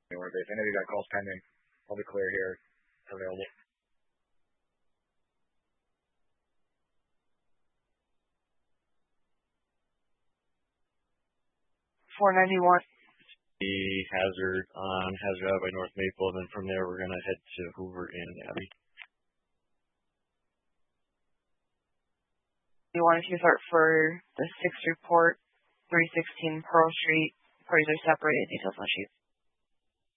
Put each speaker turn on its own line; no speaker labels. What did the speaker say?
anywhere, but if any of you got calls pending, I'll be clear here, available.
491.
The Hazard on Hazard Ave by North Maple, and then from there we're going to head to Hoover and Abbey.
You want to start for the 6th report, 316 Pearl Street. Parties are separated. Details on sheet.